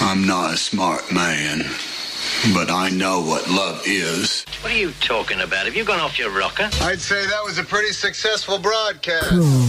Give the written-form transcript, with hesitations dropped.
I'm not a smart man, but I know what love is. What are you talking about? Have you gone off your rocker? I'd say that was a pretty successful broadcast.